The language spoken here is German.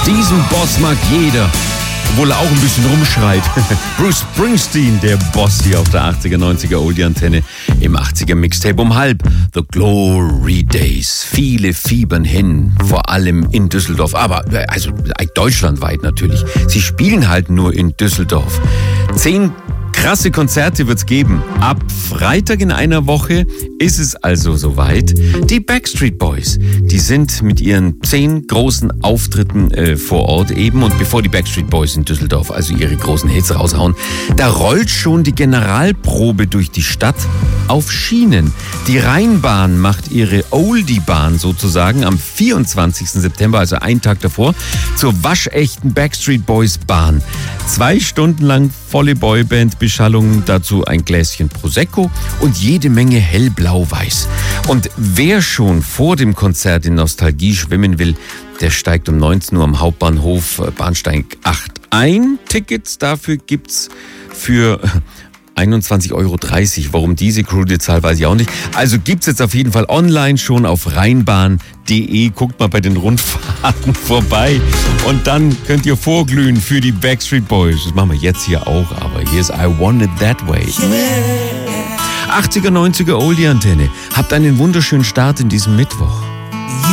Diesen Boss mag jeder, obwohl er auch ein bisschen rumschreit. Bruce Springsteen, der Boss hier auf der 80er, 90er Oldie-Antenne im 80er Mixtape um halb. The Glory Days. Viele fiebern hin, vor allem in Düsseldorf, aber also deutschlandweit natürlich. Sie spielen halt nur in Düsseldorf. 10 krasse Konzerte wird's geben. Ab Freitag in einer Woche ist es also soweit. Die Backstreet Boys, die sind mit ihren 10 großen Auftritten vor Ort eben. Und bevor die Backstreet Boys in Düsseldorf also ihre großen Hits raushauen, da rollt schon die Generalprobe durch die Stadt auf Schienen. Die Rheinbahn macht ihre Oldie-Bahn sozusagen am 24. September, also einen Tag davor, zur waschechten Backstreet Boys Bahn. 2 Stunden lang volle Boyband-Beschallung, dazu ein Gläschen Prosecco und jede Menge hellblau-weiß. Und wer schon vor dem Konzert in Nostalgie schwimmen will, der steigt um 19 Uhr am Hauptbahnhof Bahnsteig 8 ein. Tickets dafür gibt's für 21,30 €. Warum diese krude Zahl, weiß ich auch nicht. Also gibt's jetzt auf jeden Fall online schon auf rheinbahn.de. Guckt mal bei den Rundfahrten vorbei. Und dann könnt ihr vorglühen für die Backstreet Boys. Das machen wir jetzt hier auch, aber hier ist I Want It That Way. 80er, 90er Oldie-Antenne. Habt einen wunderschönen Start in diesem Mittwoch.